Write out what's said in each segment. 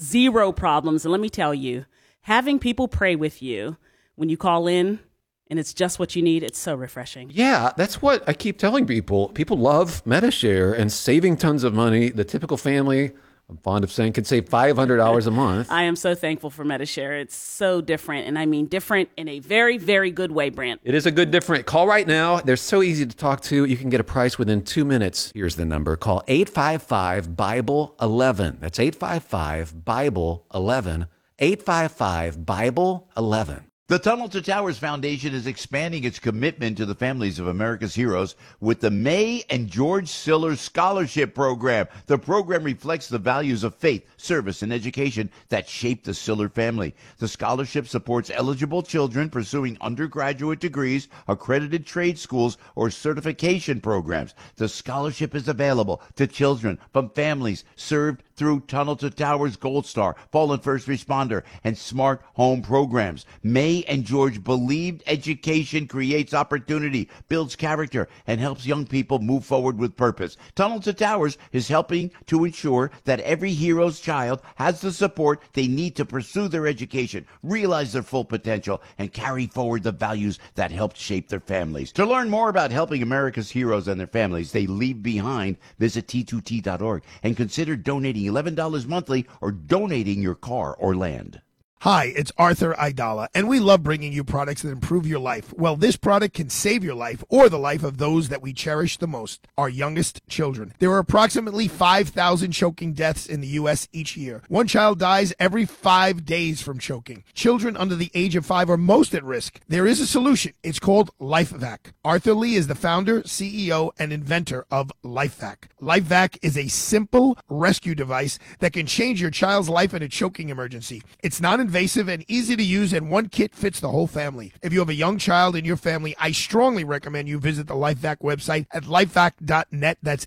zero problems. And let me tell you, having people pray with you when you call in and it's just what you need, it's so refreshing. Yeah, that's what I keep telling people. People love Medi-Share and saving tons of money. The typical family, I'm fond of saying, could save $500 a month. I am so thankful for Medi-Share. It's so different, and I mean different in a very, very good way, Brant. It is a good different. Call right now. They're so easy to talk to. You can get a price within 2 minutes. Here's the number. Call 855-BIBLE-11. That's 855-BIBLE-11. 855-BIBLE-11. The Tunnel to Towers Foundation is expanding its commitment to the families of America's heroes with the May and George Siller Scholarship Program. The program reflects the values of faith, service, and education that shaped the Siller family. The scholarship supports eligible children pursuing undergraduate degrees, accredited trade schools, or certification programs. The scholarship is available to children from families served through Tunnel to Towers Gold Star, Fallen First Responder, and Smart Home programs. May and George believed education creates opportunity, builds character, and helps young people move forward with purpose. Tunnel to Towers is helping to ensure that every hero's child has the support they need to pursue their education, realize their full potential, and carry forward the values that helped shape their families. To learn more about helping America's heroes and their families they leave behind, visit T2T.org and consider donating $11 monthly or donating your car or land. Hi, it's Arthur Aidala, and we love bringing you products that improve your life. Well, this product can save your life or the life of those that we cherish the most, our youngest children. There are approximately 5,000 choking deaths in the U.S. each year. One child dies every 5 days from choking. Children under the age of 5 are most at risk. There is a solution. It's called LifeVac. Arthur Lee is the founder, CEO, and inventor of LifeVac. LifeVac is a simple rescue device that can change your child's life in a choking emergency. It's not invasive and easy to use, and one kit fits the whole family. If you have a young child in your family, I strongly recommend you visit the LifeVac website at lifevac.net. That's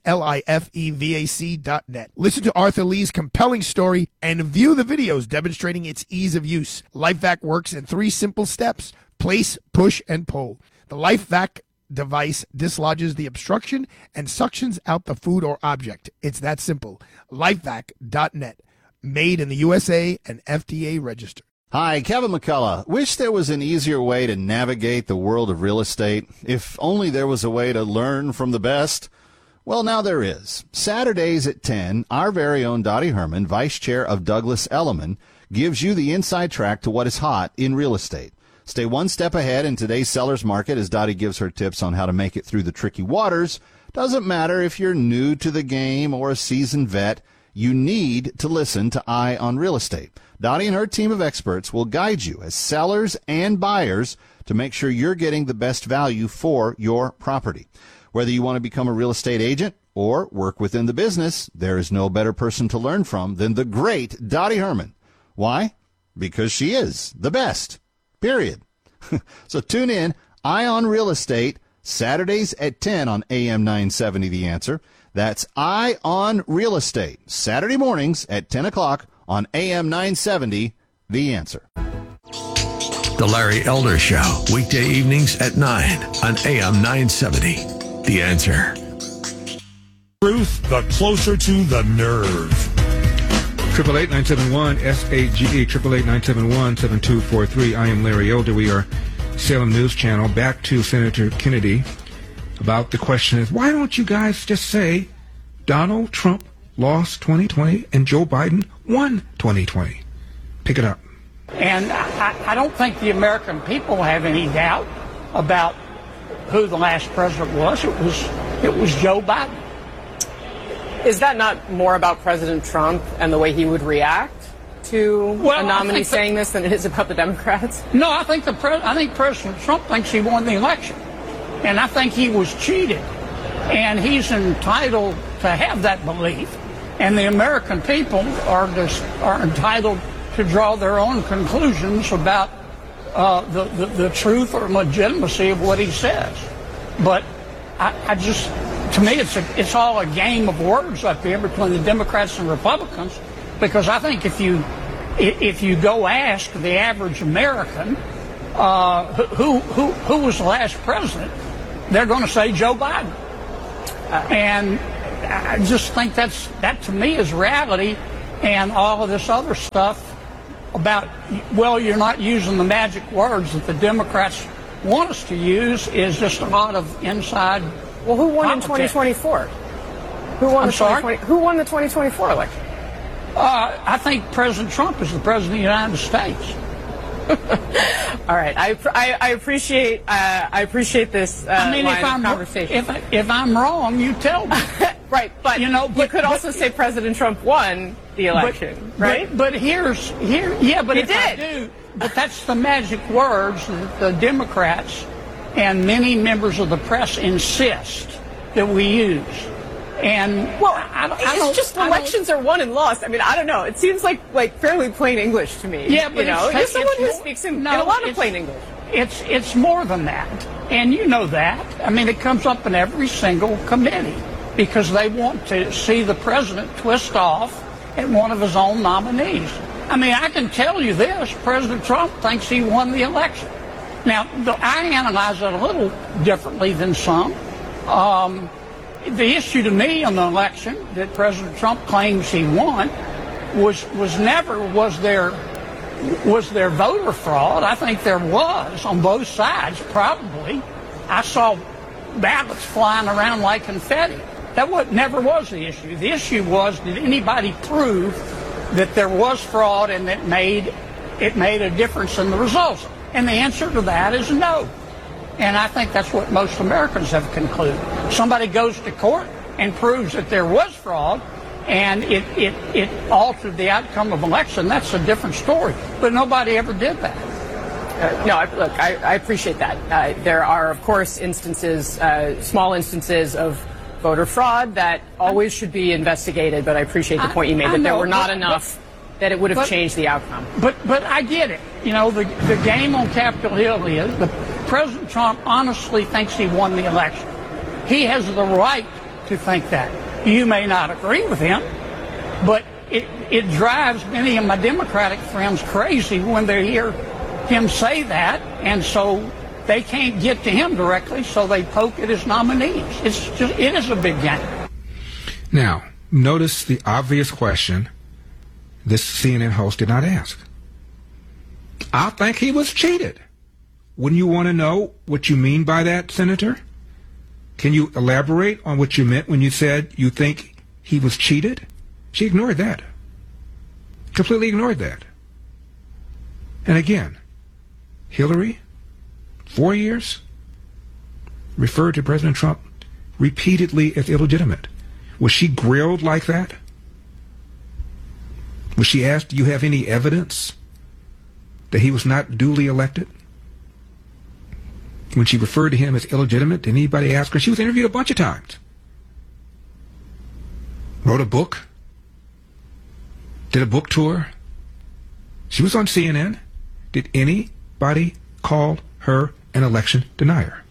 LIFEVAC.net. Listen to Arthur Lee's compelling story and view the videos demonstrating its ease of use. LifeVac works in 3 simple steps: place, push, and pull. The LifeVac device dislodges the obstruction and suctions out the food or object. It's that simple. Lifevac.net. Made in the USA and FDA registered. Hi, Kevin McCullough. Wish there was an easier way to navigate the world of real estate. If only there was a way to learn from the best. Well, now there is. Saturdays at 10, our very own Dottie Herman, Vice Chair of Douglas Elliman, gives you the inside track to what is hot in real estate. Stay one step ahead in today's seller's market as Dottie gives her tips on how to make it through the tricky waters. Doesn't matter if you're new to the game or a seasoned vet. You need to listen to Eye on Real Estate. Dottie and her team of experts will guide you as sellers and buyers to make sure you're getting the best value for your property. Whether you want to become a real estate agent or work within the business, there is no better person to learn from than the great Dottie Herman. Why? Because she is the best. Period. So tune in, Eye on Real Estate, Saturdays at 10 on AM 970 The Answer. That's Eye on Real Estate, Saturday mornings at 10 o'clock on AM 970, The Answer. The Larry Elder Show, weekday evenings at 9 on AM 970, The Answer. Truth, the closer to the nerve. 888-971-SAGE, 888-971-7243. I am Larry Elder. We are Salem News Channel. Back to Senator Kennedy. About the question is, why don't you guys just say Donald Trump lost 2020 and Joe Biden won 2020? Pick it up. And I don't think the American people have any doubt about who the last president was. It was Joe Biden. Is that not more about President Trump and the way he would react to a nominee saying this than it is about the Democrats? No, I think President Trump thinks he won the election. And I think he was cheated, and he's entitled to have that belief. And the American people are entitled to draw their own conclusions about the truth or legitimacy of what he says. But to me, it's all a game of words up here between the Democrats and Republicans, because I think if you go ask the average American who was the last president, they're going to say Joe Biden. And I just think that to me is reality. and all of this other stuff about, well, you're not using the magic words that the Democrats want us to use is just a lot of inside. Well, who won politics. in 2024? Who won the 2024 election? I think President Trump is the president of the United States. All right, I appreciate this line of conversation. If I'm wrong, you tell me. Right, but you could also say President Trump won the election, right? But he did. But that's the magic words that the Democrats and many members of the press insist that we use. And elections are won and lost. I mean, I don't know. It seems like fairly plain English to me. Yeah, but you're someone who speaks in a lot of plain English. It's more than that, and you know that. I mean, it comes up in every single committee because they want to see the president twist off at one of his own nominees. I mean, I can tell you this: President Trump thinks he won the election. Now, I analyze that a little differently than some. The issue to me on the election that President Trump claims he won was there voter fraud. I think there was on both sides, probably. I saw ballots flying around like confetti. That never was the issue. The issue was, did anybody prove that there was fraud and that it made a difference in the results? And the answer to that is no. And I think that's what most Americans have concluded. Somebody goes to court and proves that there was fraud and it altered the outcome of election. That's a different story. But nobody ever did that. I appreciate that. There are, of course, small instances of voter fraud that always should be investigated. But I appreciate the point you made that there were not enough that it would have changed the outcome. But I get it. You know, the game on Capitol Hill is President Trump honestly thinks he won the election. He has the right to think that. You may not agree with him, but it drives many of my Democratic friends crazy when they hear him say that, and so they can't get to him directly, so they poke at his nominees. It is a big game. Now, notice the obvious question this CNN host did not ask. I think he was cheated. Wouldn't you want to know what you mean by that, Senator? Can you elaborate on what you meant when you said you think he was cheated? She ignored that. Completely ignored that. And again, Hillary, 4 years, referred to President Trump repeatedly as illegitimate. Was she grilled like that? Was she asked, do you have any evidence that he was not duly elected? When she referred to him as illegitimate, did anybody ask her? She was interviewed a bunch of times. Wrote a book. Did a book tour. She was on CNN. Did anybody call her an election denier?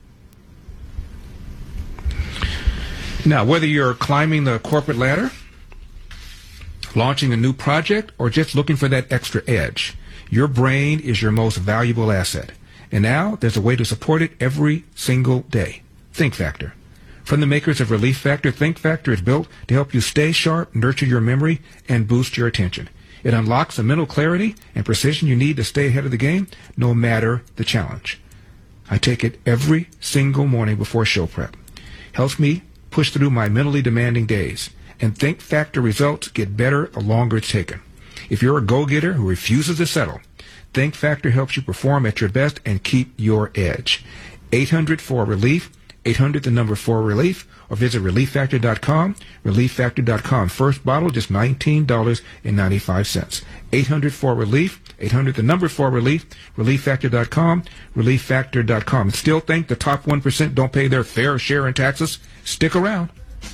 Now, whether you're climbing the corporate ladder, launching a new project, or just looking for that extra edge, your brain is your most valuable asset. And now there's a way to support it every single day. Think Factor. From the makers of Relief Factor, Think Factor is built to help you stay sharp, nurture your memory, and boost your attention. It unlocks the mental clarity and precision you need to stay ahead of the game, no matter the challenge. I take it every single morning before show prep. Helps me push through my mentally demanding days. And Think Factor results get better the longer it's taken. If you're a go-getter who refuses to settle, Think Factor helps you perform at your best and keep your edge. 800-4-RELIEF, 800-4-RELIEF, or visit ReliefFactor.com, ReliefFactor.com. First bottle, just $19.95. 800-4-RELIEF, 800-4-RELIEF, ReliefFactor.com, ReliefFactor.com. Still think the top 1% don't pay their fair share in taxes? Stick around.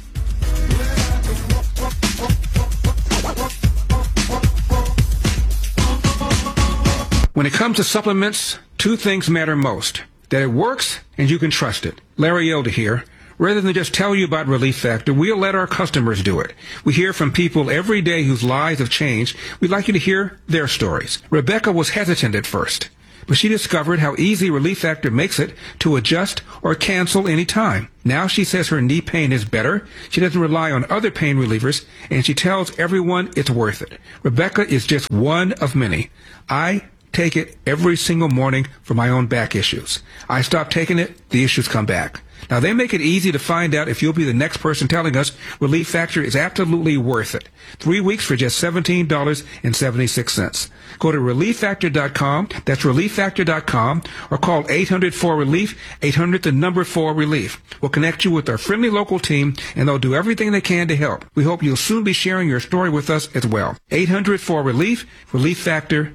When it comes to supplements, two things matter most. That it works and you can trust it. Larry Elder here. Rather than just tell you about Relief Factor, we'll let our customers do it. We hear from people every day whose lives have changed. We'd like you to hear their stories. Rebecca was hesitant at first, but she discovered how easy Relief Factor makes it to adjust or cancel any time. Now she says her knee pain is better. She doesn't rely on other pain relievers, and she tells everyone it's worth it. Rebecca is just one of many. I take it every single morning for my own back issues. I stop taking it, the issues come back. Now, they make it easy to find out if you'll be the next person telling us Relief Factor is absolutely worth it. 3 weeks for just $17.76. Go to ReliefFactor.com. That's ReliefFactor.com. Or call 800-4RELIEF, 800-4RELIEF. We'll connect you with our friendly local team, and they'll do everything they can to help. We hope you'll soon be sharing your story with us as well. 800-4RELIEF, ReliefFactor.com.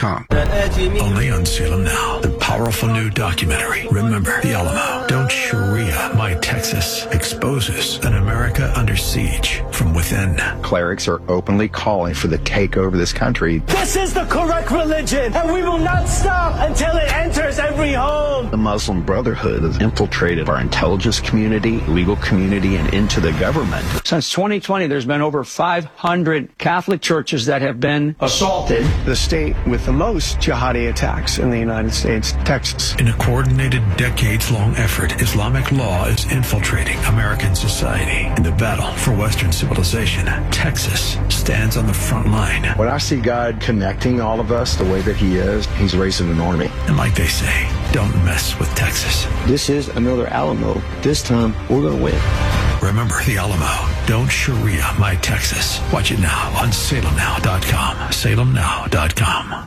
Only on Salem Now. The powerful new documentary, Remember the Alamo. Don't Sharia My Texas, exposes an America under siege from within. Clerics are openly calling for the takeover of this country. This is the correct religion, and we will not stop until it enters every home. The Muslim Brotherhood has infiltrated our intelligence community, legal community, and into the government. Since 2020, there's been over 500 Catholic churches that have been assaulted. The state with the most jihadi attacks in the United States, Texas. In a coordinated, decades-long effort, Islamic law is infiltrating American society. In the battle for Western civilization, Texas stands on the front line. When I see God connecting all of us the way that he is, he's raising an army. And like they say, don't mess with Texas. This is another Alamo. This time, we're going to win. Remember the Alamo. Don't Sharia My Texas. Watch it now on SalemNow.com. SalemNow.com.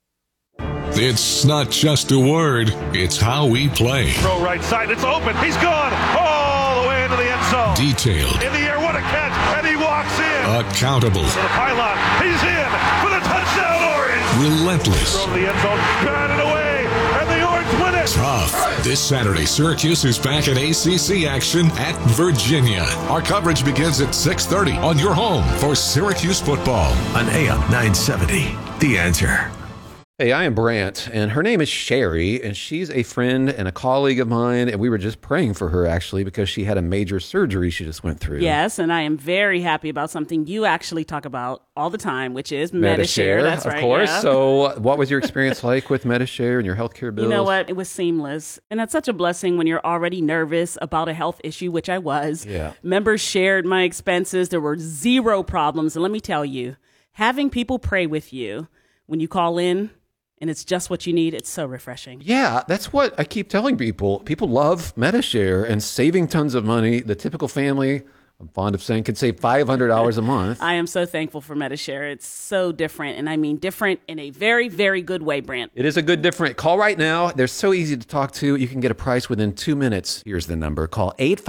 It's not just a word, it's how we play. Throw right side, it's open, he's gone all the way into the end zone. Detailed. In the air, what a catch, and he walks in. Accountable. To the pylon, he's in for the touchdown, Orange. Relentless. Throw to the end zone, batted away, and the Orange win it. Tough. This Saturday, Syracuse is back in ACC action at Virginia. Our coverage begins at 6:30 on your home for Syracuse football. On AM 970, The Answer. Hey, I am Brant, and her name is Sherry, and she's a friend and a colleague of mine, and we were just praying for her, actually, because she had a major surgery she just went through. Yes, and I am very happy about something you actually talk about all the time, which is Medi-Share. That's right, of course. Yeah. So what was your experience like with Medi-Share and your healthcare bills? You know what? It was seamless, and that's such a blessing when you're already nervous about a health issue, which I was. Yeah. Members shared my expenses. There were zero problems, and let me tell you, having people pray with you when you call in, and it's just what you need, it's so refreshing. Yeah, that's what I keep telling people. People love Medi-Share and saving tons of money. The typical family, I'm fond of saying, can save $500 a month. I am so thankful for Medi-Share. It's so different, and I mean different in a very, very good way, Brant. It is a good different. Call right now. They're so easy to talk to. You can get a price within 2 minutes. Here's the number. Call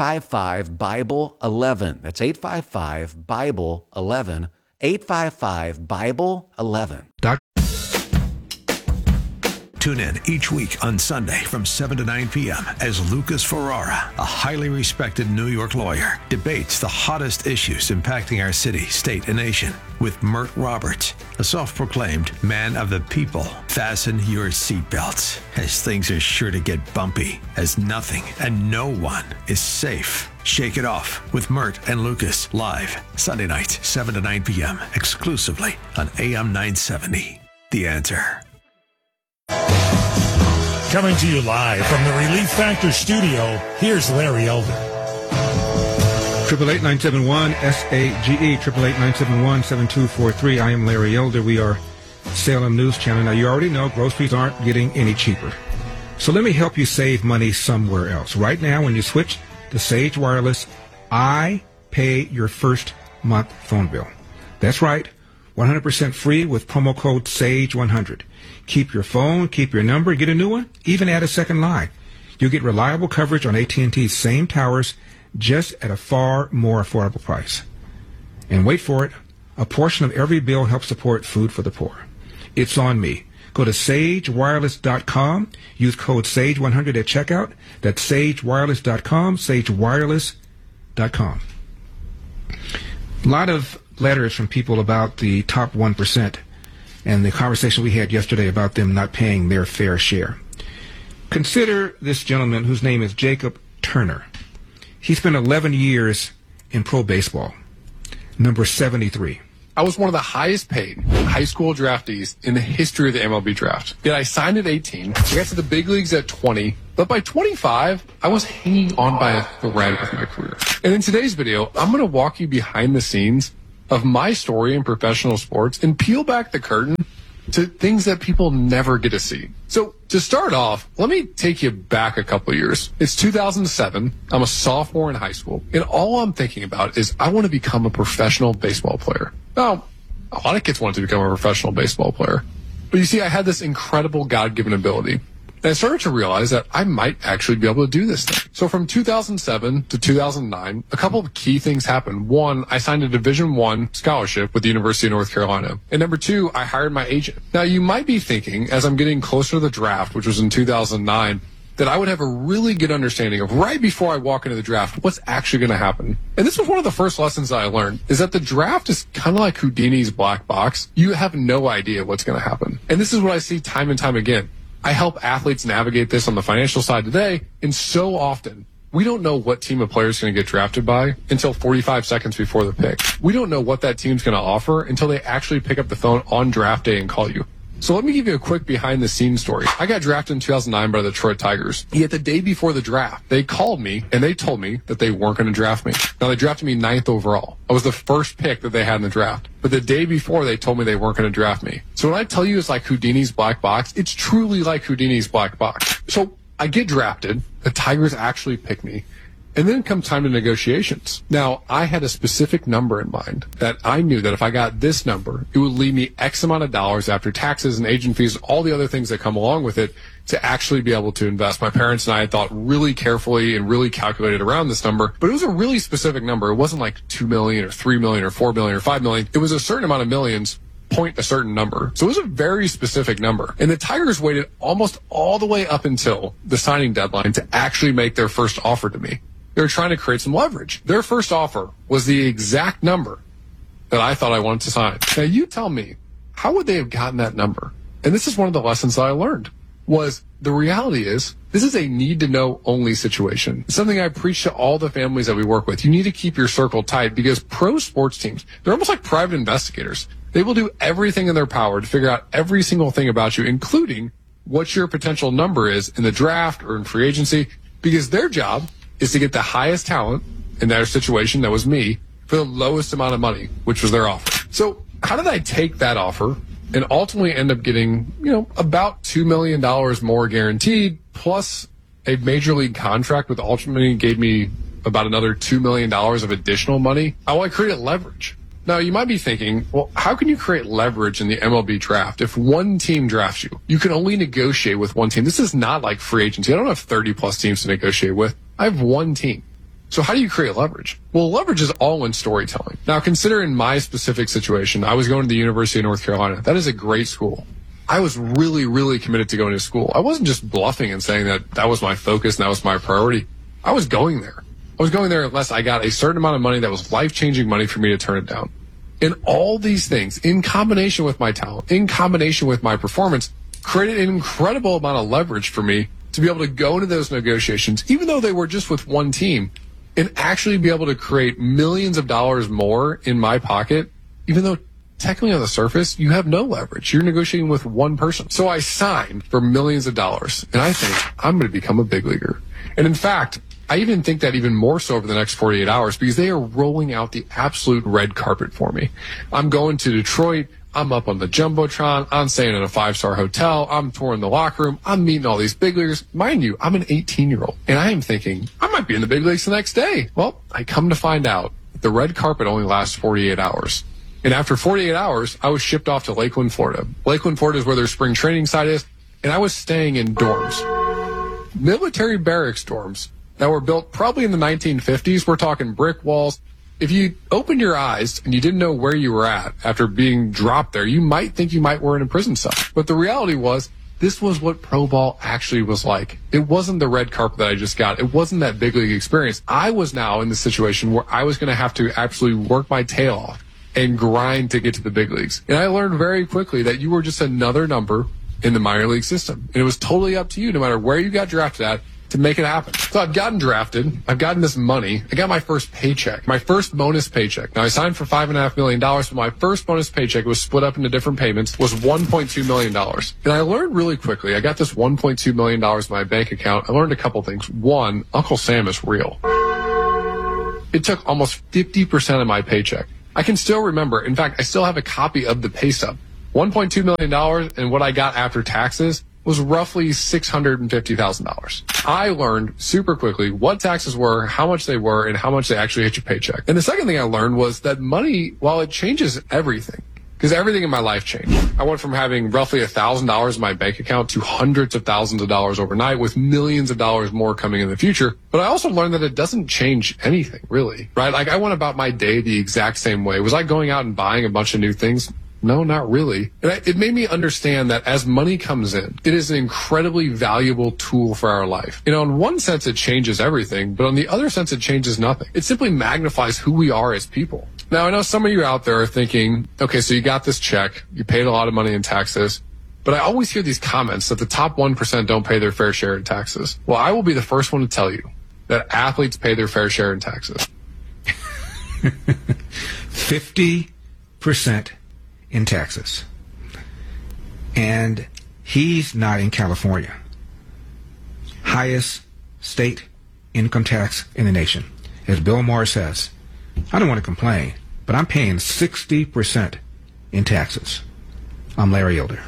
855-BIBLE-11. That's 855-BIBLE-11. 855-BIBLE-11. Tune in each week on Sunday from 7 to 9 p.m. as Lucas Ferrara, a highly respected New York lawyer, debates the hottest issues impacting our city, state, and nation with Mert Roberts, a self-proclaimed man of the people. Fasten your seatbelts, as things are sure to get bumpy, as nothing and no one is safe. Shake it off with Mert and Lucas live Sunday nights, 7 to 9 p.m. exclusively on AM 970. The Answer. Coming to you live from the Relief Factor studio, here's Larry Elder. 888-971-SAGE, 888-971-7243. I am Larry Elder. We are Salem News Channel. Now, you already know groceries aren't getting any cheaper. So let me help you save money somewhere else. Right now, when you switch to Sage Wireless, I pay your first month phone bill. That's right, 100% free with promo code SAGE100. Keep your phone, keep your number, get a new one, even add a second line. You'll get reliable coverage on AT&T's same towers, just at a far more affordable price. And wait for it, a portion of every bill helps support food for the poor. It's on me. Go to sagewireless.com, use code SAGE100 at checkout. That's sagewireless.com, sagewireless.com. A lot of letters from people about the top 1%. And the conversation we had yesterday about them not paying their fair share. Consider this gentleman whose name is Jacob Turner. He spent 11 years in pro baseball, number 73. I was one of the highest paid high school draftees in the history of the MLB draft. Yet I signed at 18, I got to the big leagues at 20, but by 25, I was hanging on by a thread with my career. And in today's video, I'm going to walk you behind the scenes of my story in professional sports and peel back the curtain to things that people never get to see. So to start off, let me take you back a couple of years. It's 2007. I'm a sophomore in high school, and all I'm thinking about is I want to become a professional baseball player. Now, a lot of kids want to become a professional baseball player. But you see, I had this incredible God-given ability. And I started to realize that I might actually be able to do this thing. So from 2007 to 2009, a couple of key things happened. One, I signed a Division I scholarship with the University of North Carolina. And number two, I hired my agent. Now, you might be thinking, as I'm getting closer to the draft, which was in 2009, that I would have a really good understanding of right before I walk into the draft what's actually going to happen. And this was one of the first lessons that I learned, is that the draft is kind of like Houdini's black box. You have no idea what's going to happen. And this is what I see time and time again. I help athletes navigate this on the financial side today, and so often we don't know what team of players is going to get drafted by until 45 seconds before the pick. We don't know what that team's going to offer until they actually pick up the phone on draft day and call you. So let me give you a quick behind-the-scenes story. I got drafted in 2009 by the Detroit Tigers. Yet the day before the draft, they called me, and they told me that they weren't going to draft me. Now, they drafted me 9th overall. I was the first pick that they had in the draft. But the day before, they told me they weren't going to draft me. So when I tell you it's like Houdini's black box, it's truly like Houdini's black box. So I get drafted. The Tigers actually pick me. And then come time to negotiations. Now, I had a specific number in mind that I knew that if I got this number, it would leave me X amount of dollars after taxes and agent fees, all the other things that come along with it, to actually be able to invest. My parents and I had thought really carefully and really calculated around this number, but it was a really specific number. It wasn't like 2 million or 3 million or 4 million or 5 million. It was a certain amount of millions, point a certain number. So it was a very specific number. And the Tigers waited almost all the way up until the signing deadline to actually make their first offer to me. They were trying to create some leverage. Their first offer was the exact number that I thought I wanted to sign. Now, you tell me, how would they have gotten that number? And this is one of the lessons that I learned, was the reality is this is a need-to-know only situation. It's something I preach to all the families that we work with. You need to keep your circle tight, because pro sports teams, they're almost like private investigators. They will do everything in their power to figure out every single thing about you, including what your potential number is in the draft or in free agency, because their job is to get the highest talent in their situation, that was me, for the lowest amount of money, which was their offer. So how did I take that offer and ultimately end up getting, about $2 million more guaranteed, plus a major league contract, with ultimately gave me about another $2 million of additional money? How I created leverage. Now, you might be thinking, well, how can you create leverage in the MLB draft if one team drafts you? You can only negotiate with one team. This is not like free agency. I don't have 30-plus teams to negotiate with. I have one team. So how do you create leverage? Well, leverage is all in storytelling. Now, consider in my specific situation, I was going to the University of North Carolina. That is a great school. I was really, really committed to going to school. I wasn't just bluffing and saying that was my focus and that was my priority. I was going there. I was going there unless I got a certain amount of money that was life-changing money for me to turn it down. And all these things, in combination with my talent, in combination with my performance, created an incredible amount of leverage for me to be able to go into those negotiations, even though they were just with one team, and actually be able to create millions of dollars more in my pocket, even though technically on the surface, you have no leverage. You're negotiating with one person. So I signed for millions of dollars, and I think I'm going to become a big leaguer. And in fact, I even think that even more so over the next 48 hours, because they are rolling out the absolute red carpet for me. I'm going to Detroit. I'm up on the Jumbotron. I'm staying in a 5-star hotel. I'm touring the locker room. I'm meeting all these big leaguers. Mind you, I'm an 18-year-old, and I am thinking I might be in the big leagues the next day. Well, I come to find out that the red carpet only lasts 48 hours. And after 48 hours, I was shipped off to Lakeland, Florida. Lakeland, Florida is where their spring training site is, and I was staying in dorms. Military barracks dorms that were built probably in the 1950s. We're talking brick walls. If you opened your eyes and you didn't know where you were at after being dropped there, you might think you might were in a prison cell. But the reality was, this was what pro ball actually was like. It wasn't the red carpet that I just got. It wasn't that big league experience. I was now in the situation where I was going to have to absolutely work my tail off and grind to get to the big leagues. And I learned very quickly that you were just another number in the minor league system. And it was totally up to you, no matter where you got drafted at, to make it happen. So I've gotten drafted. I've gotten this money. I got my first paycheck, my first bonus paycheck. Now I signed for $5.5 million, but my first bonus paycheck was split up into different payments, was $1.2 million. And I learned really quickly. I got this $1.2 million in my bank account. I learned a couple things. One, Uncle Sam is real. It took almost 50% of my paycheck. I can still remember. In fact, I still have a copy of the pay stub. $1.2 million, and what I got after taxes was roughly $650,000. I learned super quickly what taxes were, how much they were, and how much they actually hit your paycheck. And the second thing I learned was that money, while it changes everything, because everything in my life changed. I went from having roughly $1,000 in my bank account to hundreds of thousands of dollars overnight, with millions of dollars more coming in the future. But I also learned that it doesn't change anything, really, right? Like, I went about my day the exact same way. Was I going out and buying a bunch of new things? No, not really. And it made me understand that as money comes in, it is an incredibly valuable tool for our life. You know, in one sense, it changes everything, but on the other sense, it changes nothing. It simply magnifies who we are as people. Now, I know some of you out there are thinking, okay, so you got this check, you paid a lot of money in taxes, but I always hear these comments that the top 1% don't pay their fair share in taxes. Well, I will be the first one to tell you that athletes pay their fair share in taxes. 50% in taxes. And he's not in California. Highest state income tax in the nation. As Bill Maher says, I don't want to complain, but I'm paying 60% in taxes. I'm Larry Elder.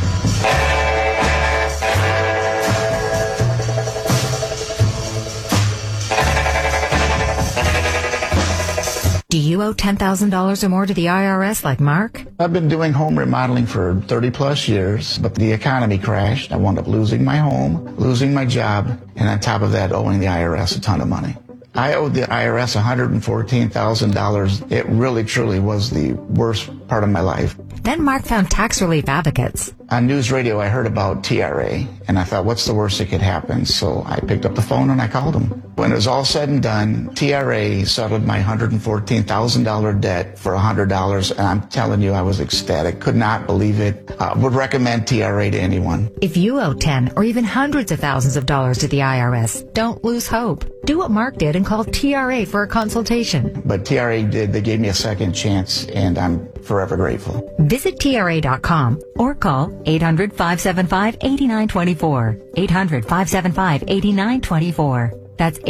Do you owe $10,000 or more to the IRS like Mark? I've been doing home remodeling for 30 plus years, but the economy crashed. I wound up losing my home, losing my job, and on top of that, owing the IRS a ton of money. I owed the IRS $114,000. It really, truly was the worst part of my life. Then Mark found tax relief advocates. On news radio, I heard about TRA, and I thought, what's the worst that could happen? So I picked up the phone and I called them. When it was all said and done, TRA settled my $114,000 debt for $100, and I'm telling you, I was ecstatic. Could not believe it. Would recommend TRA to anyone. If you owe 10 or even hundreds of thousands of dollars to the IRS, don't lose hope. Do what Mark did and call TRA for a consultation. But TRA did. They gave me a second chance, and I'm forever grateful. Visit TRA.com or call 800-575-8924. 800-575-8924. That's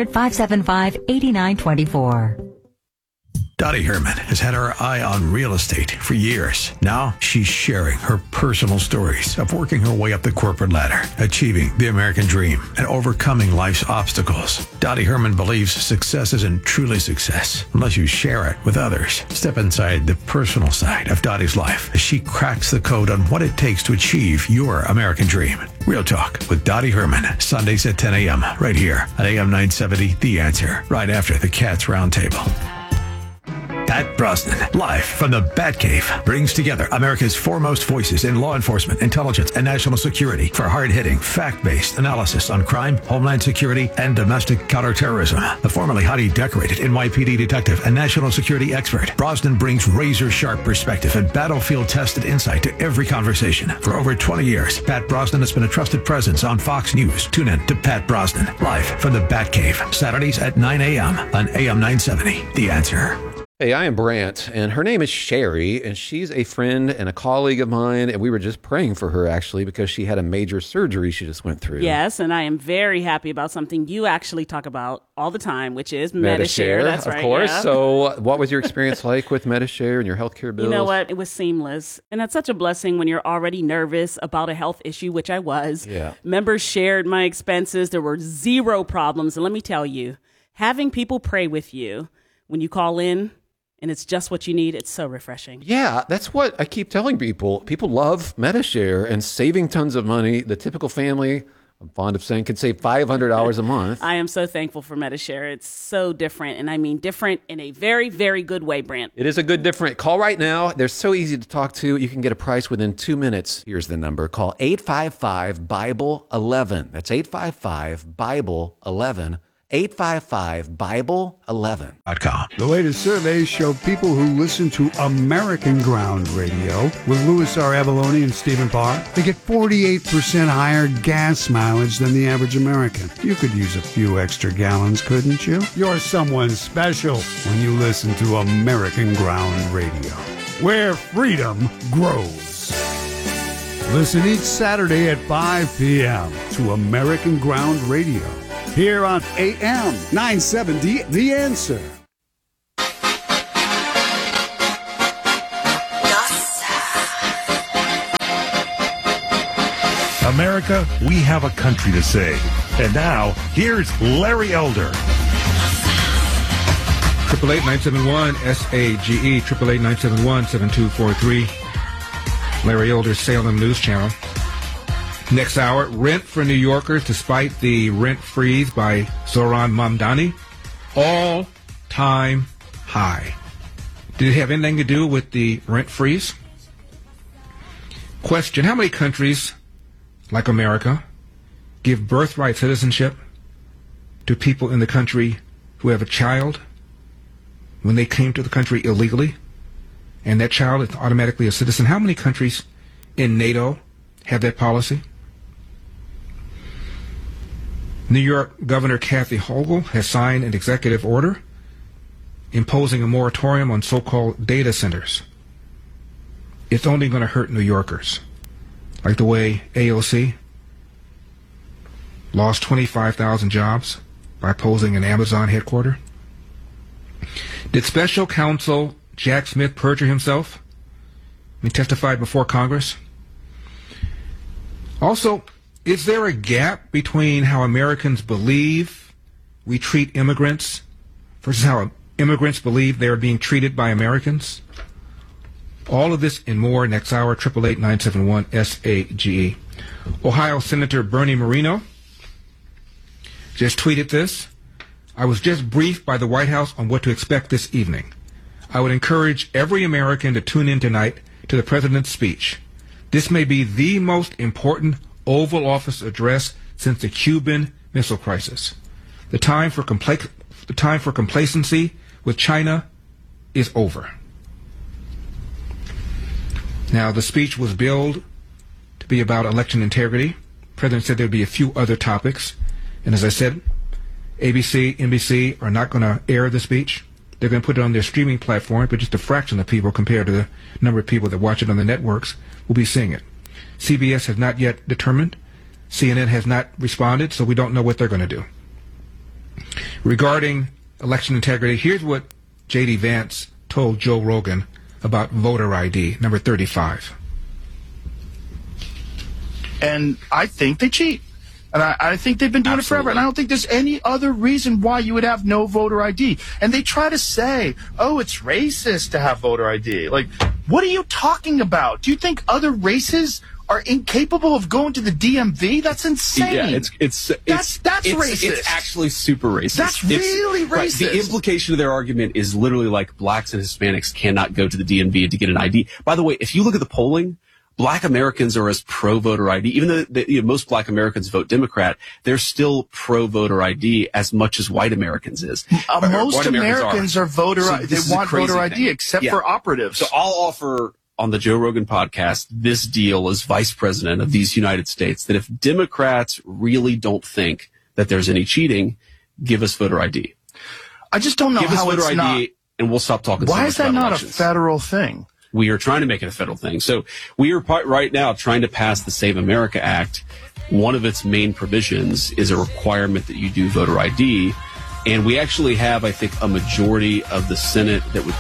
800-575-8924. Dottie Herman has had her eye on real estate for years. Now she's sharing her personal stories of working her way up the corporate ladder, achieving the American dream, and overcoming life's obstacles. Dottie Herman believes success isn't truly success unless you share it with others. Step inside the personal side of Dottie's life as she cracks the code on what it takes to achieve your American dream. Real Talk with Dottie Herman, Sundays at 10 a.m. right here at AM 970, The Answer, right after the Cats Roundtable. Pat Brosnan, live from the Batcave, brings together America's foremost voices in law enforcement, intelligence, and national security for hard-hitting, fact-based analysis on crime, homeland security, and domestic counterterrorism. The formerly highly decorated NYPD detective and national security expert, Brosnan brings razor-sharp perspective and battlefield-tested insight to every conversation. For over 20 years, Pat Brosnan has been a trusted presence on Fox News. Tune in to Pat Brosnan, live from the Batcave, Saturdays at 9 a.m. on AM 970, The Answer. Hey, I am Brant, and her name is Sherry, and she's a friend and a colleague of mine, and we were just praying for her, actually, because she had a major surgery she just went through. Yes, and I am very happy about something you actually talk about all the time, which is Medi-Share. That's right, of course. Yeah. So what was your experience like with Medi-Share and your healthcare bills? You know what? It was seamless, and that's such a blessing when you're already nervous about a health issue, which I was. Yeah. Members shared my expenses. There were zero problems, and let me tell you, having people pray with you when you call in, and it's just what you need, it's so refreshing. Yeah, that's what I keep telling people. People love Medi-Share and saving tons of money. The typical family, I'm fond of saying, could save $500 a month. I am so thankful for Medi-Share. It's so different, and I mean different in a very, very good way, Brant. It is a good different. Call right now. They're so easy to talk to. You can get a price within 2 minutes. Here's the number. Call 855-BIBLE-11. That's 855-BIBLE-11. 855-BIBLE-11. The latest surveys show people who listen to American Ground Radio with Louis R. Avalone and Stephen Parr, they get 48% higher gas mileage than the average American. You could use a few extra gallons, couldn't you? You're someone special when you listen to American Ground Radio, where freedom grows. Listen each Saturday at 5 p.m. to American Ground Radio, here on AM 970, The Answer. America, we have a country to save. And now, here's Larry Elder. 888-971-SAGE, 888-971-7243. Larry Elder's Salem News Channel. Next hour, rent for New Yorkers despite the rent freeze by Zohran Mamdani. All-time high. Did it have anything to do with the rent freeze? Question, how many countries, like America, give birthright citizenship to people in the country who have a child when they came to the country illegally, and that child is automatically a citizen? How many countries in NATO have that policy? New York Governor Kathy Hochul has signed an executive order imposing a moratorium on so-called data centers. It's only going to hurt New Yorkers, like the way AOC lost 25,000 jobs by opposing an Amazon headquarters. Did Special Counsel Jack Smith perjure himself when he testified before Congress? Also, is there a gap between how Americans believe we treat immigrants versus how immigrants believe they are being treated by Americans? All of this and more next hour, 888-971-SAGE. Ohio Senator Bernie Moreno just tweeted this. I was just briefed by the White House on what to expect this evening. I would encourage every American to tune in tonight to the President's speech. This may be the most important Oval Office address since the Cuban Missile Crisis. The time for complacency with China is over. Now, the speech was billed to be about election integrity. The President said there would be a few other topics. And as I said, ABC, NBC are not going to air the speech. They're going to put it on their streaming platform, but just a fraction of people compared to the number of people that watch it on the networks will be seeing it. CBS has not yet determined. CNN has not responded, so we don't know what they're going to do. Regarding election integrity, here's what J.D. Vance told Joe Rogan about voter ID, number 35. And I think they cheat. And I think they've been doing it forever. And I don't think there's any other reason why you would have no voter ID. And they try to say, oh, it's racist to have voter ID. Like, what are you talking about? Do you think other races are incapable of going to the DMV? That's insane. Yeah, that's racist. It's actually super racist. That's really racist. Right, the implication of their argument is literally like blacks and Hispanics cannot go to the DMV to get an ID. By the way, if you look at the polling, Black Americans are as pro-voter ID. Even though most Black Americans vote Democrat, they're still pro-voter ID as much as white Americans is. Most Americans are voter ID. They want voter ID, except for operatives. So I'll offer on the Joe Rogan podcast this deal as vice president of these United States, that if Democrats really don't think that there's any cheating, give us voter ID. I just don't know how it's voter ID, and we'll stop talking. Why is that not elections. A federal thing? We are trying to make it a federal thing. So we are right now trying to pass the Save America Act. One of its main provisions is a requirement that you do voter ID. And we actually have, I think, a majority of the Senate that would...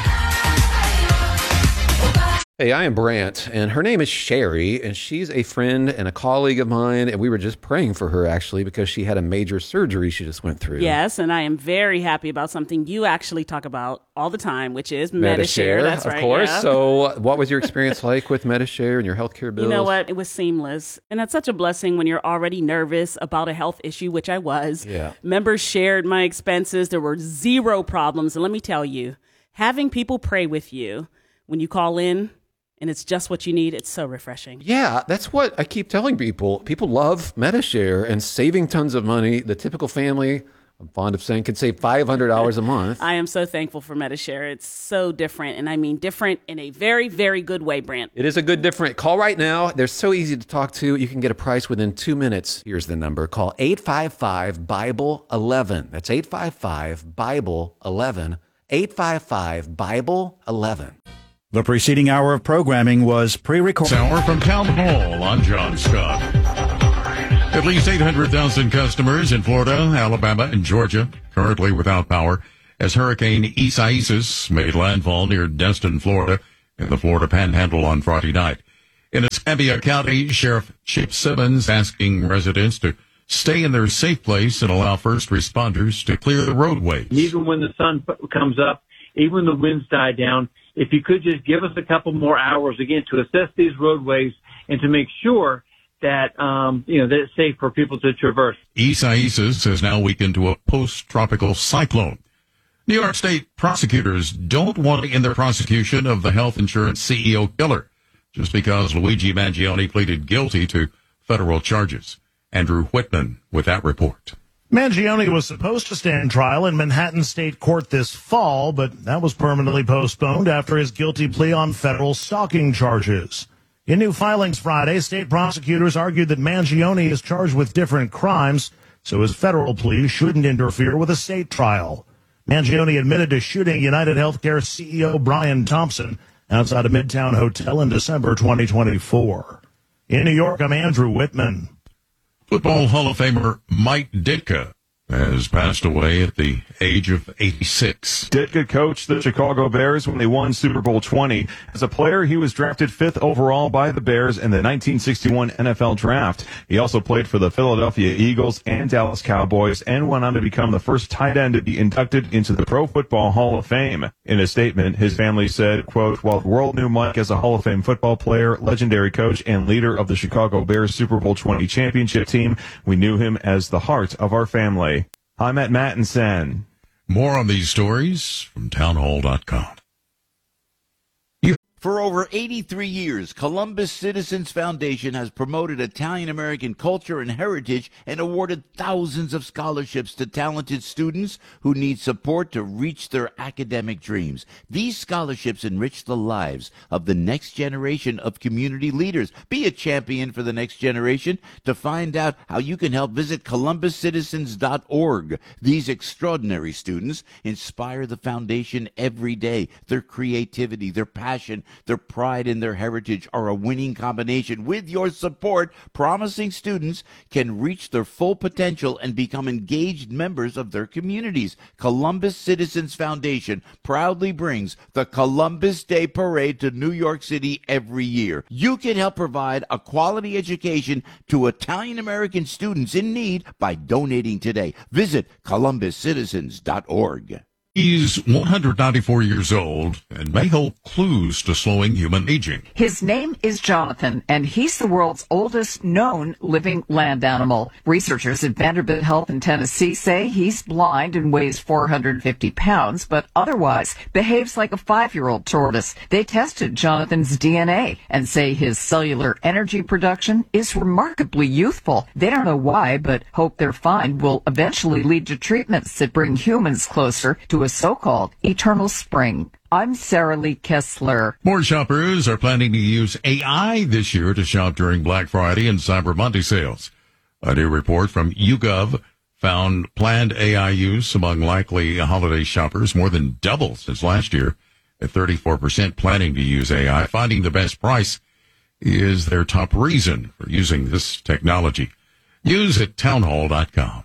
Hey, I am Brant, and her name is Sherry, and she's a friend and a colleague of mine, and we were just praying for her, actually, because she had a major surgery she just went through. Yes, and I am very happy about something you actually talk about all the time, which is Medi-Share. That's right, of course. Yeah. So what was your experience like with Medi-Share and your healthcare bills? You know what? It was seamless, and that's such a blessing when you're already nervous about a health issue, which I was. Yeah. Members shared my expenses. There were zero problems, and let me tell you, having people pray with you when you call in, and it's just what you need, it's so refreshing. Yeah, that's what I keep telling people. People love Medi-Share and saving tons of money. The typical family I'm fond of saying, can save $500 a month. I am so thankful for Medi-Share. It's so different, and I mean different in a very, very good way, Brant. It is a good different. Call right now. They're so easy to talk to. You can get a price within 2 minutes. Here's the number. Call 855-BIBLE-11. That's 855-BIBLE-11. 855-BIBLE-11. The preceding hour of programming was pre-recorded. Hour from Town Hall. I'm John Scott. At least 800,000 customers in Florida, Alabama, and Georgia currently without power as Hurricane Isaias made landfall near Destin, Florida, in the Florida Panhandle on Friday night. In Escambia County, Sheriff Chip Simmons asking residents to stay in their safe place and allow first responders to clear the roadways. Even when the sun comes up, even when the winds die down, if you could just give us a couple more hours again to assess these roadways and to make sure that, that it's safe for people to traverse. Isaias has now weakened to a post-tropical cyclone. New York State prosecutors don't want to end their prosecution of the health insurance CEO killer just because Luigi Mangione pleaded guilty to federal charges. Andrew Whitman with that report. Mangione was supposed to stand trial in Manhattan State Court this fall, but that was permanently postponed after his guilty plea on federal stalking charges. In new filings Friday, state prosecutors argued that Mangione is charged with different crimes, so his federal plea shouldn't interfere with a state trial. Mangione admitted to shooting United Healthcare CEO Brian Thompson outside a Midtown hotel in December 2024. In New York, I'm Andrew Whitman. Football Hall of Famer Mike Ditka has passed away at the age of 86. Ditka coached the Chicago Bears when they won Super Bowl 20. As a player, he was drafted 5th overall by the Bears in the 1961 NFL Draft. He also played for the Philadelphia Eagles and Dallas Cowboys and went on to become the first tight end to be inducted into the Pro Football Hall of Fame. In a statement, his family said, quote, "While the world knew Mike as a Hall of Fame football player, legendary coach, and leader of the Chicago Bears Super Bowl 20 championship team, we knew him as the heart of our family." I'm at Mattinson. More on these stories from townhall.com. For over 83 years, Columbus Citizens Foundation has promoted Italian-American culture and heritage and awarded thousands of scholarships to talented students who need support to reach their academic dreams. These scholarships enrich the lives of the next generation of community leaders. Be a champion for the next generation. To find out how you can help, visit columbuscitizens.org. These extraordinary students inspire the foundation every day. Their creativity, their passion, their pride in their heritage are a winning combination. With your support, promising students can reach their full potential and become engaged members of their communities. Columbus Citizens Foundation proudly brings the Columbus Day Parade to New York City every year. You can help provide a quality education to Italian-American students in need by donating today. Visit columbuscitizens.org. He's 194 years old and may hold clues to slowing human aging. His name is Jonathan, and he's the world's oldest known living land animal. Researchers at Vanderbilt Health in Tennessee say he's blind and weighs 450 pounds, but otherwise behaves like a 5-year-old tortoise. They tested Jonathan's DNA and say his cellular energy production is remarkably youthful. They don't know why, but hope their find will eventually lead to treatments that bring humans closer to a so-called eternal spring. I'm Sarah Lee Kessler. More shoppers are planning to use AI this year to shop during Black Friday and Cyber Monday sales. A new report from YouGov found planned AI use among likely holiday shoppers more than double since last year, at 34% planning to use AI. Finding the best price is their top reason for using this technology. News at townhall.com.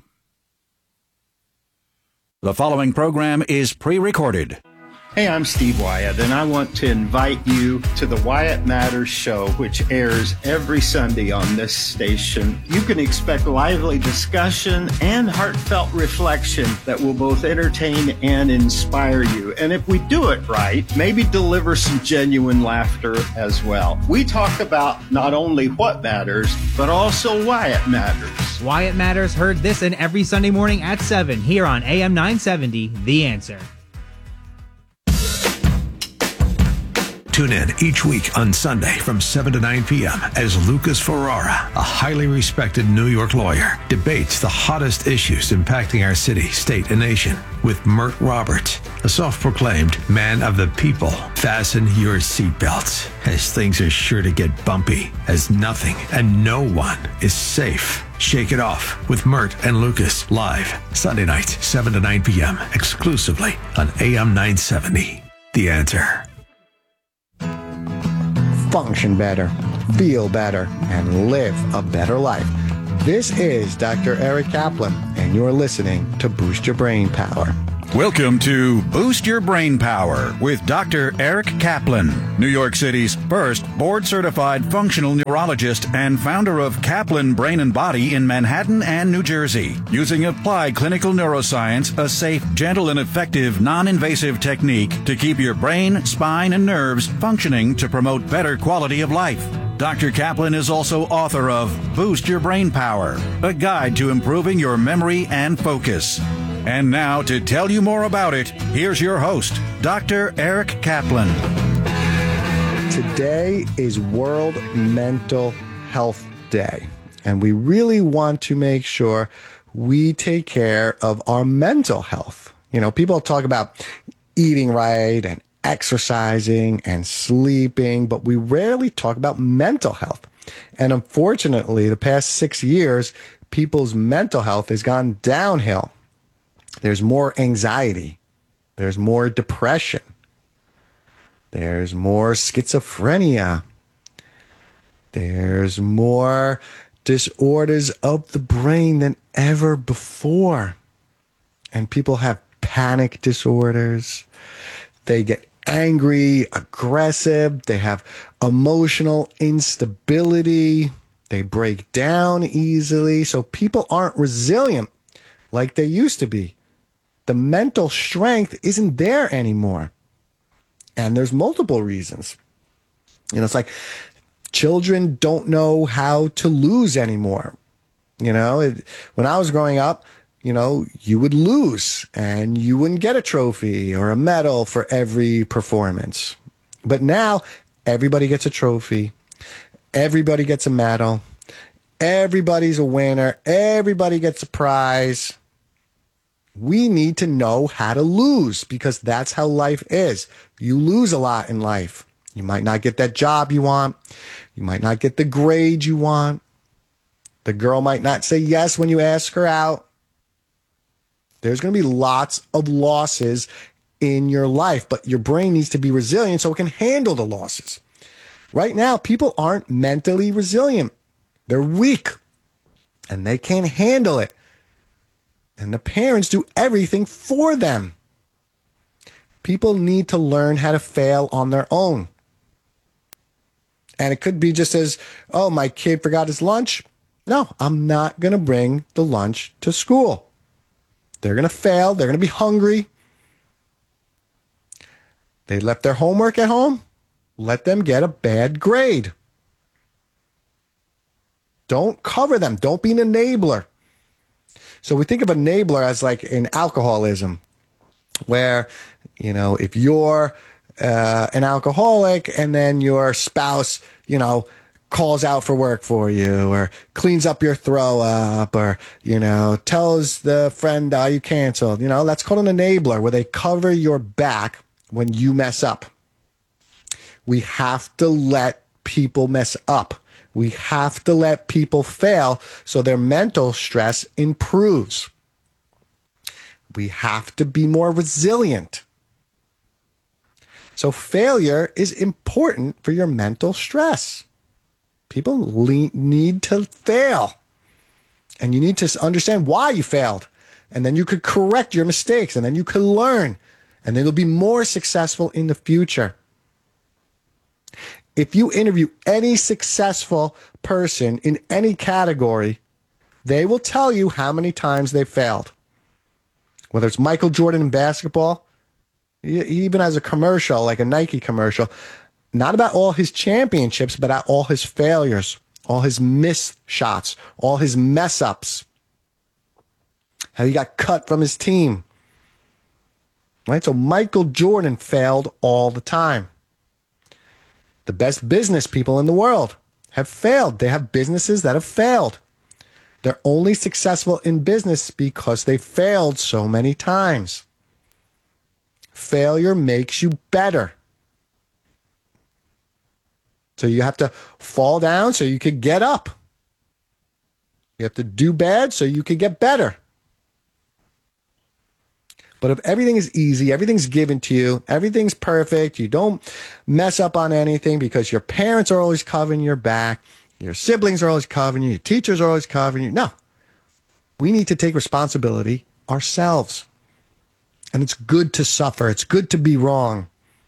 The following program is pre-recorded. Hey, I'm Steve Wyatt, and I want to invite you to the Wyatt Matters Show, which airs every Sunday on this station. You can expect lively discussion and heartfelt reflection that will both entertain and inspire you. And if we do it right, maybe deliver some genuine laughter as well. We talk about not only what matters, but also why it matters. Wyatt Matters, heard this and every Sunday morning at 7 here on AM 970, The Answer. Tune in each week on Sunday from 7 to 9 p.m. as Lucas Ferrara, a highly respected New York lawyer, debates the hottest issues impacting our city, state, and nation with Mert Roberts, a self-proclaimed man of the people. Fasten your seatbelts, as things are sure to get bumpy, as nothing and no one is safe. Shake It Off with Mert and Lucas, live Sunday nights, 7 to 9 p.m., exclusively on AM 970. The Answer. Function better, feel better, and live a better life. This is Dr. Eric Kaplan, and you're listening to Boost Your Brain Power. Welcome to Boost Your Brain Power with Dr. Eric Kaplan, New York City's first board-certified functional neurologist and founder of Kaplan Brain and Body in Manhattan and New Jersey. Using applied clinical neuroscience, a safe, gentle, and effective non-invasive technique to keep your brain, spine, and nerves functioning to promote better quality of life. Dr. Kaplan is also author of Boost Your Brain Power, a guide to improving your memory and focus. And now, to tell you more about it, here's your host, Dr. Eric Kaplan. Today is World Mental Health Day, and we really want to make sure we take care of our mental health. You know, people talk about eating right and exercising and sleeping, but we rarely talk about mental health. And unfortunately, the past 6 years, people's mental health has gone downhill. There's more anxiety. There's more depression. There's more schizophrenia. There's more disorders of the brain than ever before. And people have panic disorders. They get angry, aggressive. They have emotional instability. They break down easily. So people aren't resilient like they used to be. The mental strength isn't there anymore. And there's multiple reasons. You know, it's like children don't know how to lose anymore. You know, when I was growing up, you know, you would lose and you wouldn't get a trophy or a medal for every performance. But now everybody gets a trophy. Everybody gets a medal. Everybody's a winner. Everybody gets a prize. We need to know how to lose because that's how life is. You lose a lot in life. You might not get that job you want. You might not get the grade you want. The girl might not say yes when you ask her out. There's going to be lots of losses in your life, but your brain needs to be resilient so it can handle the losses. Right now, people aren't mentally resilient. They're weak and they can't handle it. And the parents do everything for them. People need to learn how to fail on their own. And it could be just as, oh, my kid forgot his lunch. No, I'm not going to bring the lunch to school. They're going to fail. They're going to be hungry. They left their homework at home. Let them get a bad grade. Don't cover them. Don't be an enabler. So we think of enabler as like in alcoholism, where, you know, if you're an alcoholic and then your spouse, you know, calls out for work for you or cleans up your throw up or, you know, tells the friend you canceled, you know, that's called an enabler where they cover your back when you mess up. We have to let people mess up. We have to let people fail so their mental stress improves. We have to be more resilient. So failure is important for your mental stress. People need to fail. And you need to understand why you failed. And then you could correct your mistakes. And then you could learn. And then you'll be more successful in the future. If you interview any successful person in any category, they will tell you how many times they failed. Whether it's Michael Jordan in basketball, he even has a commercial, like a Nike commercial, not about all his championships, but about all his failures, all his missed shots, all his mess ups, how he got cut from his team. Right? So Michael Jordan failed all the time. The best business people in the world have failed. They have businesses that have failed. They're only successful in business because they failed so many times. Failure makes you better. So you have to fall down so you could get up. You have to do bad so you could get better. But if everything is easy, everything's given to you, everything's perfect, you don't mess up on anything because your parents are always covering your back, your siblings are always covering you, your teachers are always covering you. No. We need to take responsibility ourselves. And it's good to suffer. It's good to be wrong.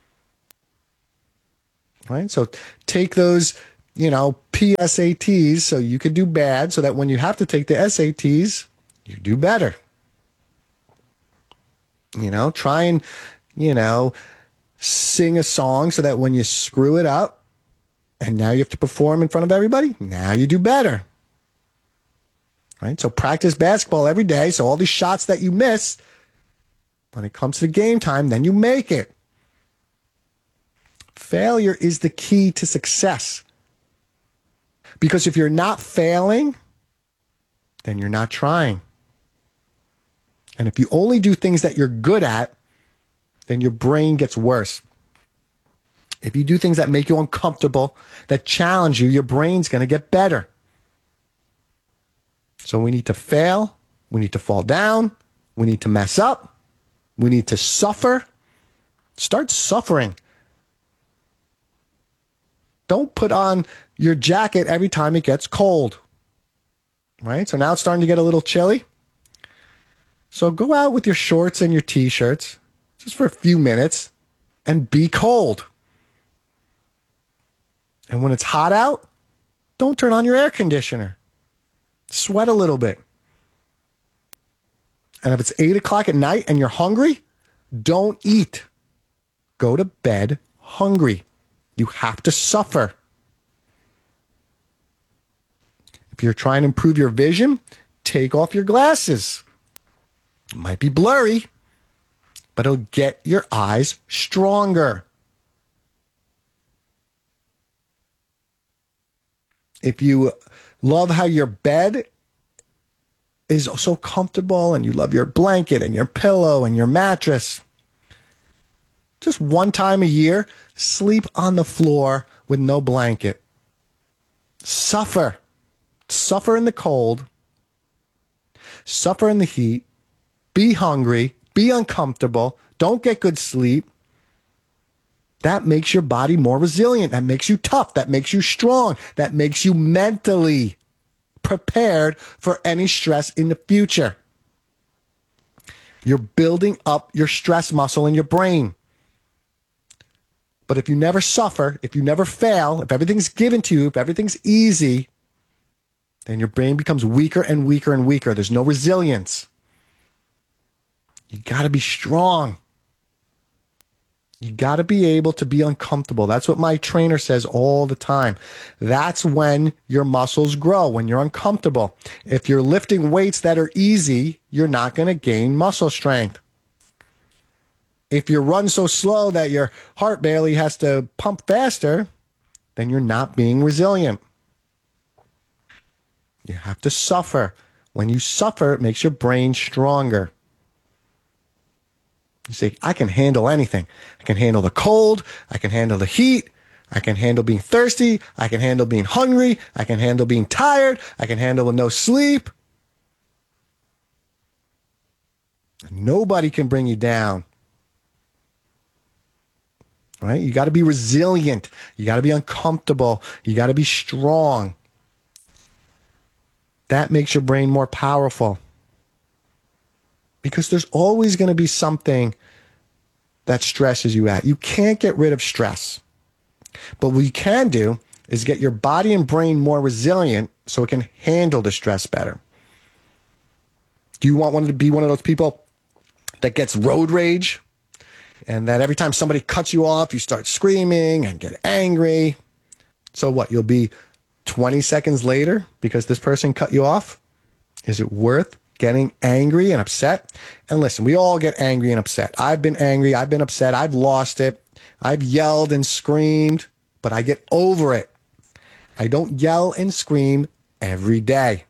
Right? So take those, PSATs so you can do bad so that when you have to take the SATs, you do better. Try and, sing a song so that when you screw it up and now you have to perform in front of everybody, now you do better. Right? So practice basketball every day. So all these shots that you miss, when it comes to game time, then you make it. Failure is the key to success. Because if you're not failing, then you're not trying. And if you only do things that you're good at, then your brain gets worse. If you do things that make you uncomfortable, that challenge you, your brain's going to get better. So we need to fail. We need to fall down. We need to mess up. We need to suffer. Start suffering. Don't put on your jacket every time it gets cold. Right? So now it's starting to get a little chilly. So go out with your shorts and your t-shirts just for a few minutes and be cold. And when it's hot out, don't turn on your air conditioner. Sweat a little bit. And if it's 8 o'clock at night and you're hungry, don't eat. Go to bed hungry. You have to suffer. If you're trying to improve your vision, take off your glasses. It might be blurry, but it'll get your eyes stronger. If you love how your bed is so comfortable and you love your blanket and your pillow and your mattress, just one time a year, sleep on the floor with no blanket. Suffer. Suffer in the cold. Suffer in the heat. Be hungry, be uncomfortable, don't get good sleep. That makes your body more resilient. That makes you tough. That makes you strong. That makes you mentally prepared for any stress in the future. You're building up your stress muscle in your brain. But if you never suffer, if you never fail, if everything's given to you, if everything's easy, then your brain becomes weaker and weaker and weaker. There's no resilience. You got to be strong. You got to be able to be uncomfortable. That's what my trainer says all the time. That's when your muscles grow, when you're uncomfortable. If you're lifting weights that are easy, you're not going to gain muscle strength. If you run so slow that your heart barely has to pump faster, then you're not being resilient. You have to suffer. When you suffer, it makes your brain stronger. You say, I can handle anything. I can handle the cold. I can handle the heat. I can handle being thirsty. I can handle being hungry. I can handle being tired. I can handle with no sleep. Nobody can bring you down. Right? You got to be resilient. You got to be uncomfortable. You got to be strong. That makes your brain more powerful. Because there's always going to be something that stresses you out. You can't get rid of stress. But what you can do is get your body and brain more resilient so it can handle the stress better. Do you want to be one of those people that gets road rage? And that every time somebody cuts you off, you start screaming and get angry. So what? You'll be 20 seconds later because this person cut you off? Is it worth getting angry and upset? And listen, we all get angry and upset. I've been angry. I've been upset. I've lost it. I've yelled and screamed. but I get over it. I don't yell and scream every day.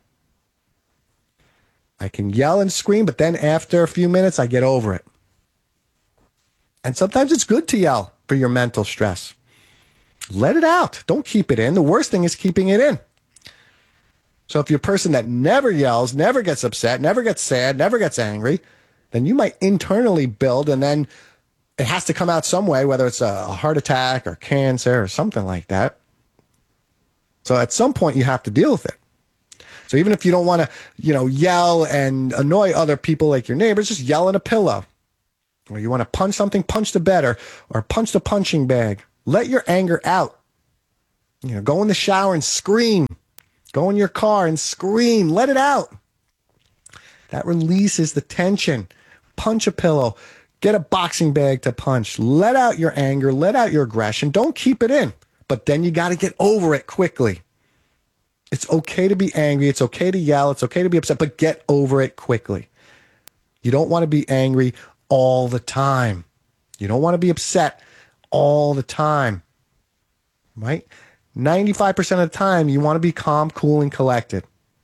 I can yell and scream, but then after a few minutes, I get over it. And sometimes it's good to yell for your mental stress. Let it out. Don't keep it in. The worst thing is keeping it in. So if you're a person that never yells, never gets upset, never gets sad, never gets angry, then you might internally build, and then it has to come out some way, whether it's a heart attack or cancer or something like that. So at some point you have to deal with it. So even if you don't want to, yell and annoy other people like your neighbors, just yell in a pillow. Or you want to punch something, punch the bed or punch the punching bag. Let your anger out. Go in the shower and scream. Go in your car and scream. Let it out. That releases the tension. Punch a pillow. Get a boxing bag to punch. Let out your anger. Let out your aggression. Don't keep it in. But then you got to get over it quickly. It's okay to be angry. It's okay to yell. It's okay to be upset, but get over it quickly. You don't want to be angry all the time. You don't want to be upset all the time, right? 95% of the time, you want to be calm, cool, and collected.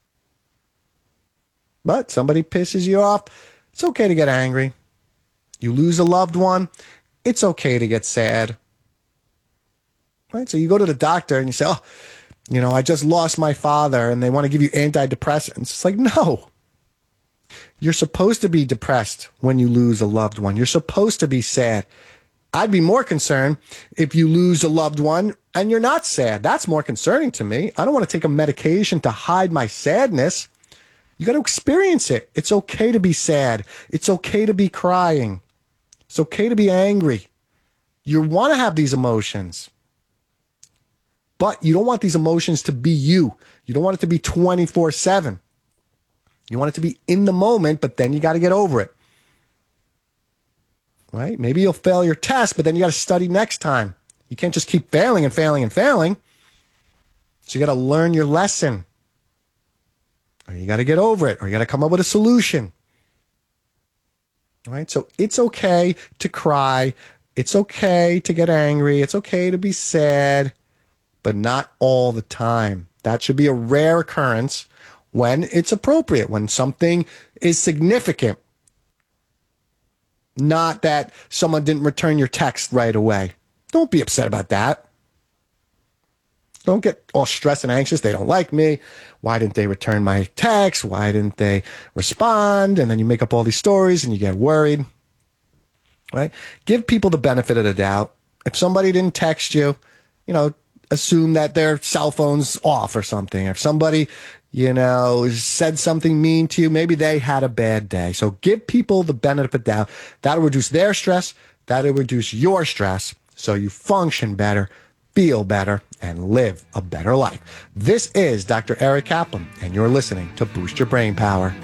But somebody pisses you off, it's okay to get angry. You lose a loved one, it's okay to get sad. Right? So you go to the doctor and you say, I just lost my father, and they want to give you antidepressants. It's like, no. You're supposed to be depressed when you lose a loved one. You're supposed to be sad. I'd be more concerned if you lose a loved one and you're not sad. That's more concerning to me. I don't want to take a medication to hide my sadness. You got to experience it. It's okay to be sad. It's okay to be crying. It's okay to be angry. You want to have these emotions. But you don't want these emotions to be you. You don't want it to be 24/7. You want it to be in the moment, but then you got to get over it. Right? Maybe you'll fail your test, but then you got to study next time. You can't just keep failing and failing and failing. So you got to learn your lesson. Or you got to get over it, or you got to come up with a solution. All right? So it's okay to cry. It's okay to get angry. It's okay to be sad, but not all the time. That should be a rare occurrence when it's appropriate, when something is significant. Not that someone didn't return your text right away. Don't be upset about that. Don't get all stressed and anxious. They don't like me. Why didn't they return my text? Why didn't they respond? And then you make up all these stories and you get worried. Right? Give people the benefit of the doubt. If somebody didn't text you, assume that their cell phone's off or something. If somebody, said something mean to you, maybe they had a bad day. So give people the benefit of the doubt. That'll reduce their stress. That'll reduce your stress. So you function better, feel better, and live a better life. This is Dr. Eric Kaplan, and you're listening to Boost Your Brain Power.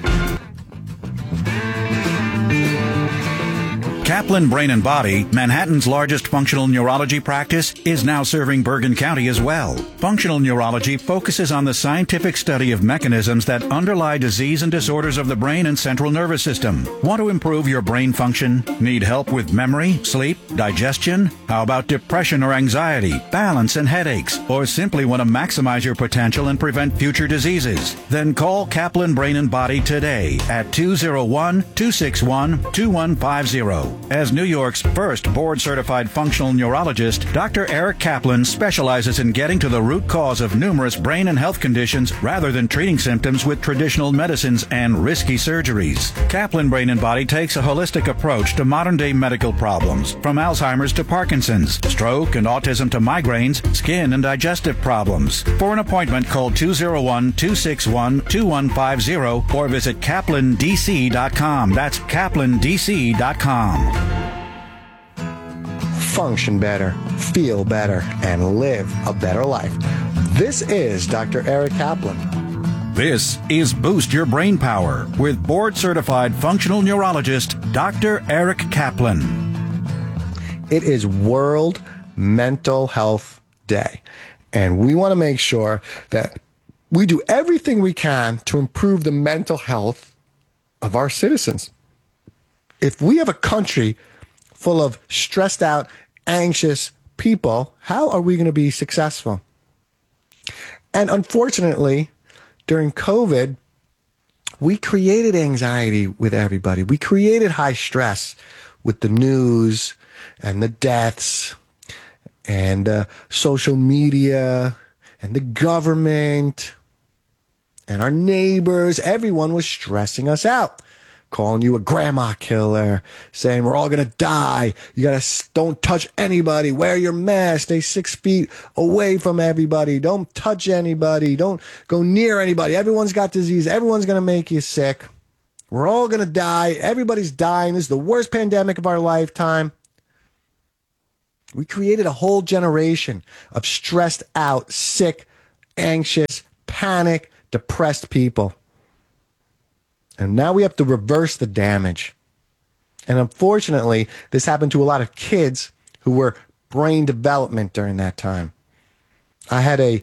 Kaplan Brain and Body, Manhattan's largest functional neurology practice, is now serving Bergen County as well. Functional neurology focuses on the scientific study of mechanisms that underlie disease and disorders of the brain and central nervous system. Want to improve your brain function? Need help with memory, sleep, digestion? How about depression or anxiety, balance and headaches? Or simply want to maximize your potential and prevent future diseases? Then call Kaplan Brain and Body today at 201-261-2150. As New York's first board-certified functional neurologist, Dr. Eric Kaplan specializes in getting to the root cause of numerous brain and health conditions rather than treating symptoms with traditional medicines and risky surgeries. Kaplan Brain and Body takes a holistic approach to modern-day medical problems, from Alzheimer's to Parkinson's, stroke and autism to migraines, skin and digestive problems. For an appointment, call 201-261-2150 or visit kaplandc.com. That's kaplandc.com. Function better, feel better, and live a better life. This is Dr. Eric Kaplan. This is Boost Your Brain Power with board-certified functional neurologist Dr. Eric Kaplan. It is World Mental Health Day, and we want to make sure that we do everything we can to improve the mental health of our citizens. If we have a country full of stressed out, anxious people, how are we going to be successful? And unfortunately, during COVID, we created anxiety with everybody. We created high stress with the news and the deaths and social media and the government and our neighbors. Everyone was stressing us out, calling you a grandma killer, saying we're all going to die. You got to don't touch anybody. Wear your mask. Stay 6 feet away from everybody. Don't touch anybody. Don't go near anybody. Everyone's got disease. Everyone's going to make you sick. We're all going to die. Everybody's dying. This is the worst pandemic of our lifetime. We created a whole generation of stressed out, sick, anxious, panic, depressed people. And now we have to reverse the damage. And unfortunately, this happened to a lot of kids who were brain development during that time. I had a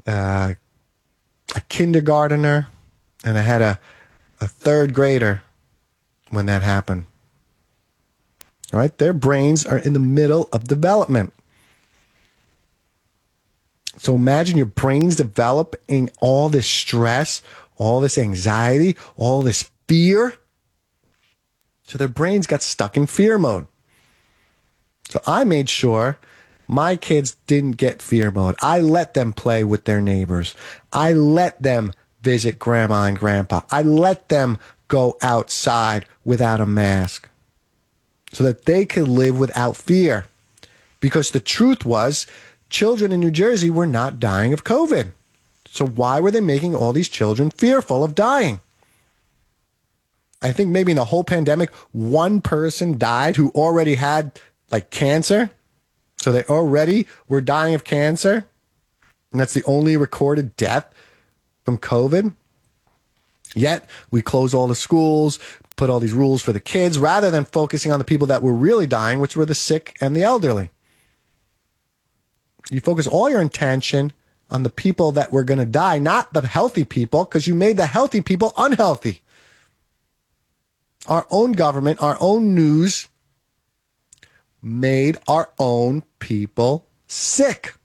kindergartner and I had a third grader when that happened. All right, their brains are in the middle of development. So imagine your brain's developing all this stress, all this anxiety, all this fear. So their brains got stuck in fear mode. So I made sure my kids didn't get fear mode. I let them play with their neighbors. I let them visit grandma and grandpa. I let them go outside without a mask so that they could live without fear. Because the truth was, children in New Jersey were not dying of COVID. So why were they making all these children fearful of dying? I think maybe in the whole pandemic, one person died who already had like cancer. So they already were dying of cancer. And that's the only recorded death from COVID. Yet we close all the schools, put all these rules for the kids, rather than focusing on the people that were really dying, which were the sick and the elderly. You focus all your attention on the people that were going to die, not the healthy people, because you made the healthy people unhealthy. Our own government, our own news made our own people sick.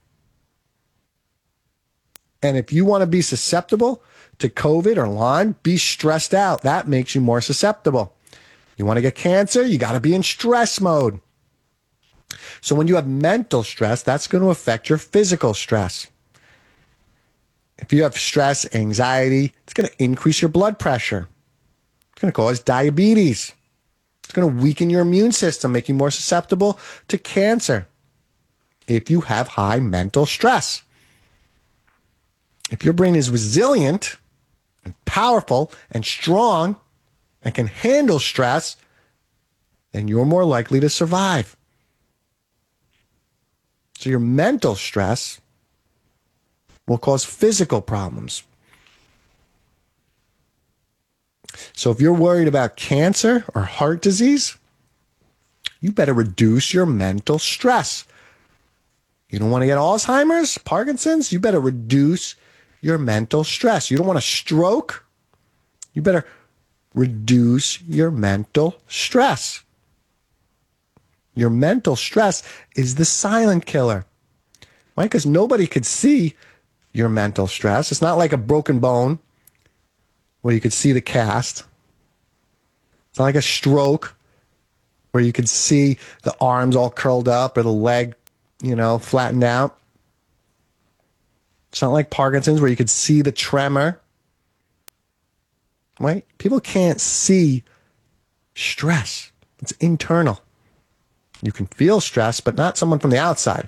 And if you want to be susceptible to COVID or Lyme, be stressed out. That makes you more susceptible. You want to get cancer, you got to be in stress mode. So when you have mental stress, that's going to affect your physical stress. If you have stress, anxiety, it's going to increase your blood pressure. It's going to cause diabetes. It's going to weaken your immune system, make you more susceptible to cancer if you have high mental stress. If your brain is resilient and powerful and strong and can handle stress, then you're more likely to survive. So your mental stress will cause physical problems. So if you're worried about cancer or heart disease, you better reduce your mental stress. You don't want to get Alzheimer's, Parkinson's, you better reduce your mental stress. You don't want a stroke, you better reduce your mental stress. Your mental stress is the silent killer, right? Because nobody could see your mental stress. It's not like a broken bone where you could see the cast. It's not like a stroke where you could see the arms all curled up or the leg, flattened out. It's not like Parkinson's where you could see the tremor, right? People can't see stress. It's internal. You can feel stress, but not someone from the outside.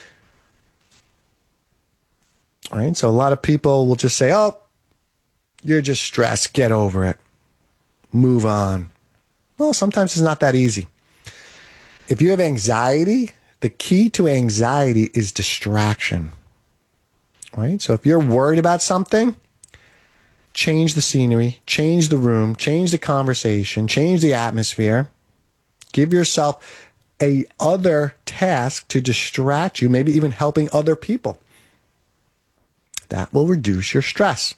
All right, so a lot of people will just say, oh, you're just stressed. Get over it. Move on. Well, sometimes it's not that easy. If you have anxiety, the key to anxiety is distraction. Right? So if you're worried about something, change the scenery, change the room, change the conversation, change the atmosphere. Give yourself a other task to distract you, maybe even helping other people. That will reduce your stress.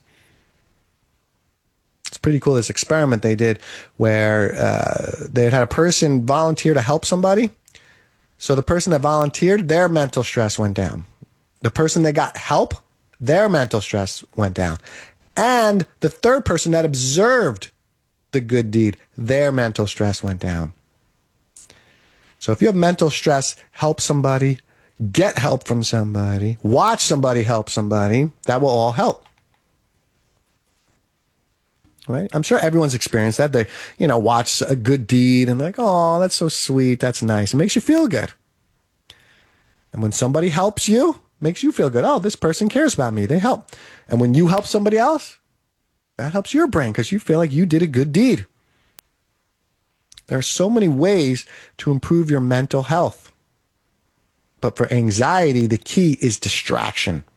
It's pretty cool, this experiment they did where they had a person volunteer to help somebody. So the person that volunteered, their mental stress went down. The person that got help, their mental stress went down. And the third person that observed the good deed, their mental stress went down. So if you have mental stress, help somebody, get help from somebody, watch somebody help somebody, that will all help. Right? I'm sure everyone's experienced that. They, watch a good deed and they're like, oh, that's so sweet. That's nice. It makes you feel good. And when somebody helps you, it makes you feel good. Oh, this person cares about me. They help. And when you help somebody else, that helps your brain because you feel like you did a good deed. There are so many ways to improve your mental health. But for anxiety, the key is distraction.